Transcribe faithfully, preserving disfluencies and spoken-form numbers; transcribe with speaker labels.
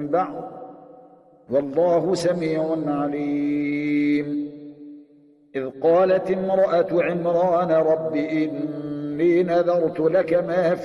Speaker 1: بعض والله سميع عليم. إذ قالت امرأة عمران رب إني نذرت لك ما في